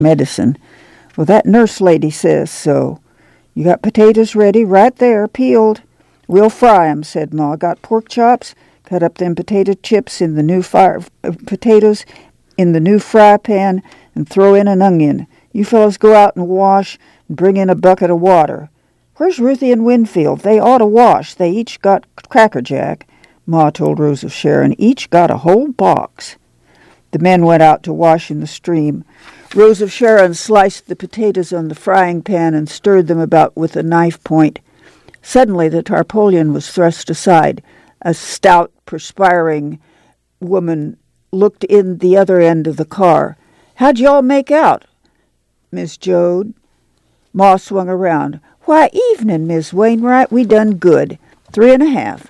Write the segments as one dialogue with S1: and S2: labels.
S1: medicine. Well, that nurse lady says so. You got potatoes ready right there, peeled. We'll fry 'em, said Ma. Got pork chops? Cut up them potato chips in the new potatoes in the new fry pan and throw in an onion. You fellows go out and wash and bring in a bucket of water. Where's Ruthie and Winfield? They ought to wash. They each got Cracker Jack. Ma told Rose of Sharon. Each got a whole box. The men went out to wash in the stream. Rose of Sharon sliced the potatoes on the frying pan and stirred them about with a knife point. Suddenly the tarpaulin was thrust aside. A stout, perspiring woman looked in the other end of the car. How'd y'all make out, Miss Joad? Ma swung around. Why, evening, Miss Wainwright. We done good. 3.5.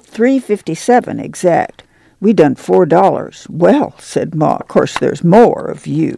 S1: $3.57 exact. We done $4. Well, said Ma, of course there's more of you.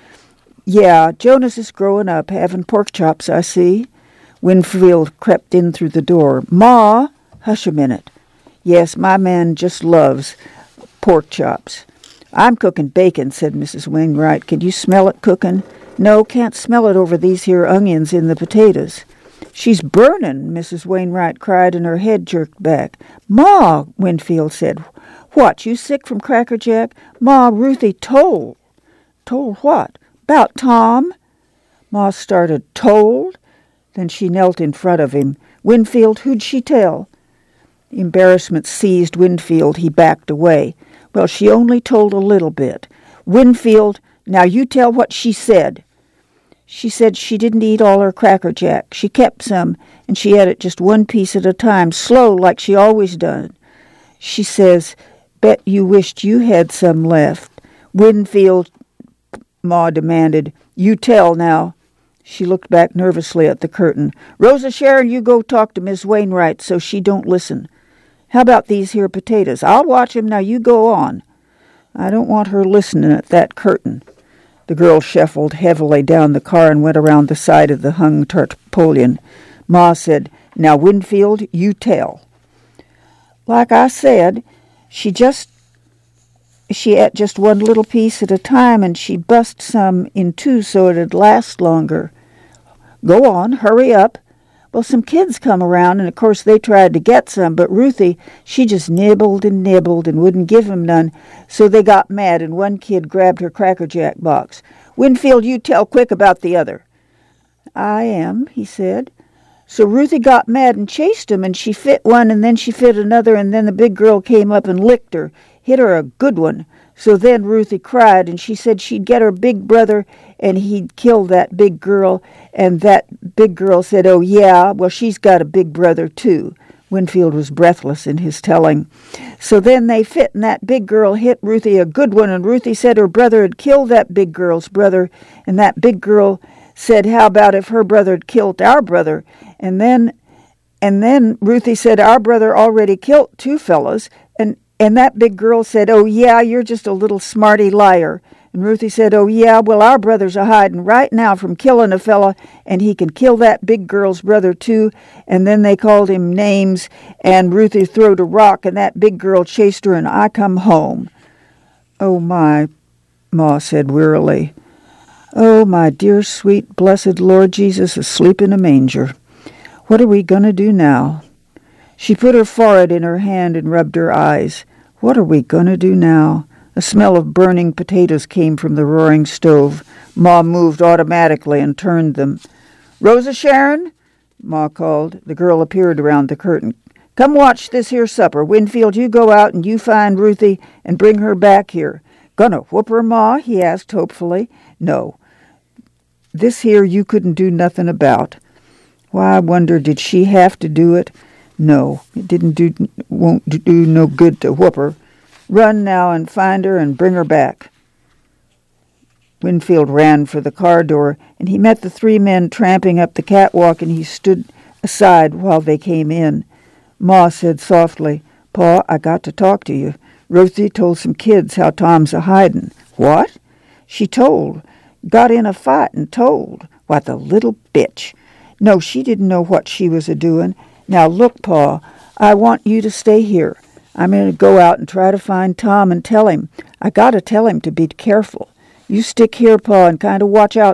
S1: Yeah, Jonas is growing up, having pork chops, I see. Winfield crept in through the door. Ma, hush a minute. Yes, my man just loves pork chops. I'm cooking bacon, said Mrs. Wainwright. Can you smell it cooking? No, can't smell it over these here onions in the potatoes. She's burning, Mrs. Wainwright cried, and her head jerked back. Ma, Winfield said. What, you sick from Cracker Jack? Ma, Ruthie told. Told what? About Tom? Ma started. Told? Then she knelt in front of him. Winfield, who'd she tell? Embarrassment seized Winfield. He backed away. Well, she only told a little bit. Winfield, now you tell what she said. She said she didn't eat all her Cracker Jack. She kept some, and she ate it just one piece at a time, slow like she always done. She says, bet you wished you had some left. Winfield, Ma demanded, you tell now. She looked back nervously at the curtain. Rosa Sharon, you go talk to Miss Wainwright so she don't listen. How about these here potatoes? I'll watch 'em, now you go on. I don't want her listening at that curtain. The girl shuffled heavily down the car and went around the side of the hung tarpaulin. Ma said, now, Winfield, you tell. Like I said, she ate just one little piece at a time, and she bust some in two so it'd last longer. Go on, hurry up. Well, some kids come around, and of course they tried to get some, but Ruthie, she just nibbled and wouldn't give 'em none, so they got mad, and one kid grabbed her Cracker Jack box. Winfield, you tell quick about the other. I am, he said. So Ruthie got mad and chased 'em, and she fit one, and then she fit another, and then the big girl came up and licked her, hit her a good one. So then Ruthie cried, and she said she'd get her big brother, and he'd kill that big girl, and that big girl said, oh, yeah, well, she's got a big brother, too. Winfield was breathless in his telling. So then they fit, and that big girl hit Ruthie a good one, and Ruthie said her brother had killed that big girl's brother, and that big girl said, how about if her brother had killed our brother? And then Ruthie said, our brother already killed two fellows, and that big girl said, oh, yeah, you're just a little smarty liar. And Ruthie said, oh, yeah, well, our brother's a-hiding right now from killing a fella, and he can kill that big girl's brother, too. And then they called him names, and Ruthie throwed a rock, and that big girl chased her, and I come home. Oh, my, Ma said wearily. Oh, my dear, sweet, blessed Lord Jesus asleep in a manger. What are we going to do now? She put her forehead in her hand and rubbed her eyes. What are we going to do now? A smell of burning potatoes came from the roaring stove. Ma moved automatically and turned them. Rosa Sharon? Ma called. The girl appeared around the curtain. Come watch this here supper. Winfield, you go out and you find Ruthie and bring her back here. Gonna whoop her, Ma? He asked hopefully. No. This here you couldn't do nothing about. Why, I wonder, did she have to do it? No, it won't do no good to whoop her. Run now and find her and bring her back. Winfield ran for the car door, and he met the three men tramping up the catwalk, and he stood aside while they came in. Ma said softly, Pa, I got to talk to you. Ruthie told some kids how Tom's a-hiding. What? She told. Got in a fight and told. Why, the little bitch. No, she didn't know what she was a-doing. Now, look, Pa, I want you to stay here. I'm going to go out and try to find Tom and tell him. I got to tell him to be careful. You stick here, Pa, and kind of watch out